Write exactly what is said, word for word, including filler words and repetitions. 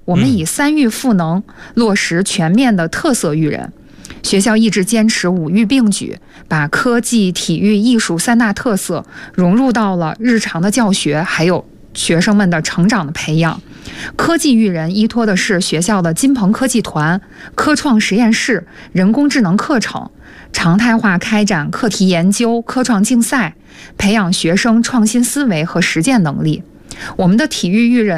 我们以三育赋能落实全面的特色育人。学校一直坚持五育并举，把科技、体育、艺术三大特色融入到了日常的教学，还有学生们的成长的培养。科技育人依托的是学校的金鹏科技团、科创实验室、人工智能课程，常态化开展课题研究、科创竞赛，培养学生创新思维和实践能力。我们的体育育人